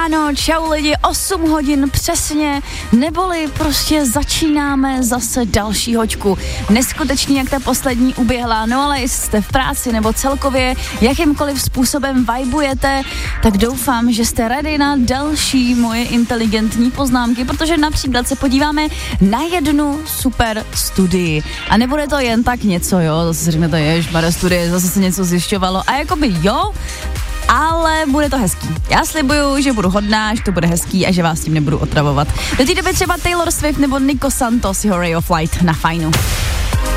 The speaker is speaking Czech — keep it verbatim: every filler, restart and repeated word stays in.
ráno, čau lidi, osm hodin přesně, neboli prostě začínáme zase další hoďku. Neskutečný, jak ta poslední uběhla, no ale jestli jste v práci nebo celkově jakýmkoliv způsobem vibujete, tak doufám, že jste ready na další moje inteligentní poznámky, protože například se podíváme na jednu super studii. A nebude to jen tak něco, jo, zase si řeknete, ježmarja, studie, zase se něco zjišťovalo a jakoby jo, ale bude to hezký. Já slibuju, že budu hodná, že to bude hezký a že vás tím nebudu otravovat. Do té doby třeba Taylor Swift nebo Nico Santos, jeho Ray of Light na fajnu.